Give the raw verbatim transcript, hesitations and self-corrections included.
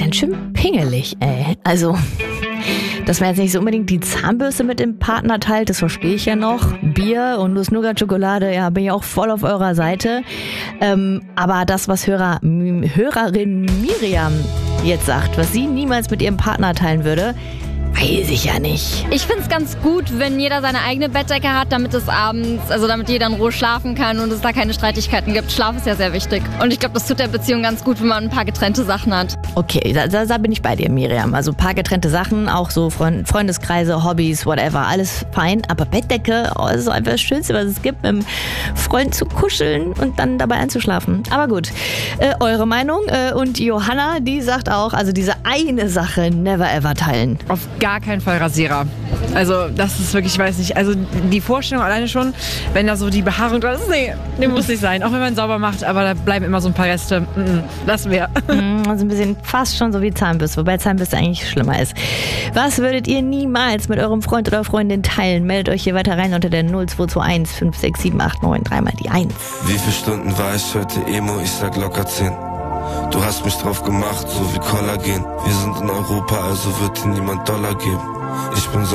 ganz schön pingelig, ey. Also, dass man jetzt nicht so unbedingt die Zahnbürste mit dem Partner teilt, das verstehe ich ja noch. Bier und Nuss-Nougat-Schokolade, ja, bin ich auch voll auf eurer Seite. Ähm, aber das, was Hörer, Hörerin Miriam jetzt sagt, was sie niemals mit ihrem Partner teilen würde, weiß ich ja nicht. Ich find's ganz gut, wenn jeder seine eigene Bettdecke hat, damit es abends, also damit jeder in Ruhe schlafen kann und es da keine Streitigkeiten gibt. Schlaf ist ja sehr wichtig. Und ich glaube, das tut der Beziehung ganz gut, wenn man ein paar getrennte Sachen hat. Okay, da, da, da bin ich bei dir, Miriam. Also ein paar getrennte Sachen, auch so Freund, Freundeskreise, Hobbys, whatever, alles fein. Aber Bettdecke, oh, das ist einfach das Schönste, was es gibt, mit einem Freund zu kuscheln und dann dabei einzuschlafen. Aber gut, äh, eure Meinung. Äh, und Johanna, die sagt auch, also diese eine Sache never ever teilen. Auf gar keinen Fall Rasierer. Also das ist wirklich, ich weiß nicht, also die Vorstellung alleine schon, wenn da so die Behaarung dran ist, nee, die muss nicht sein. Auch wenn man sauber macht, aber da bleiben immer so ein paar Reste. Mm-mm, lassen wir. Also ein bisschen fast schon so wie Zahnbürste, wobei Zahnbürste eigentlich schlimmer ist. Was würdet ihr niemals mit eurem Freund oder Freundin teilen? Meldet euch hier weiter rein unter der null zwei zwei eins fünf sechs sieben acht neun, dreimal die eins. Wie viele Stunden war ich heute Emo? Ich sag locker zehn. Du hast mich drauf gemacht, so wie Kollagen. Wir sind in Europa, also wird dir niemand Dollar geben. Ich bin so